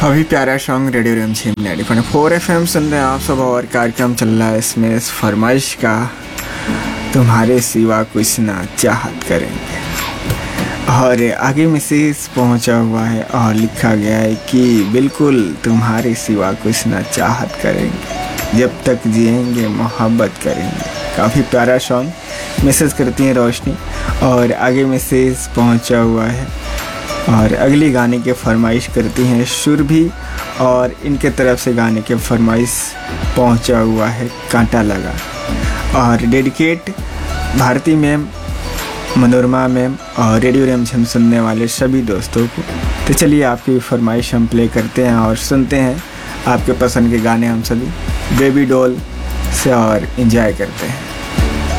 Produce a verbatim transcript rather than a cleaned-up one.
काफ़ी प्यारा song radio रिमझिम ninety point four F M सुन रहे हैं आप सब। और कार्यक्रम चल रहा है इसमें इस फरमाइश का, तुम्हारे सिवा कुछ ना चाहत करेंगे। और आगे मैसेज पहुंचा हुआ है और लिखा गया है कि बिल्कुल तुम्हारे सिवा कुछ ना चाहत करेंगे, जब तक जिएंगे मोहब्बत करेंगे। काफ़ी प्यारा सॉन्ग मैसेज करती हैं रोशनी। और आगे मैसेज पहुंचा हुआ है और अगली गाने के फरमाइश करती हैं सुरभि, और इनके तरफ से गाने के फरमाइश पहुंचा हुआ है कांटा लगा। और dedicate Bharti ma'am, Manorama ma'am और रेडियो रिमझिम सुनने वाले सभी दोस्तों को। तो चलिए आपकी फरमाइश हम प्ले करते हैं और सुनते हैं आपके पसंद के गाने हम सभी बेबी डॉल से और एंजॉय करते हैं।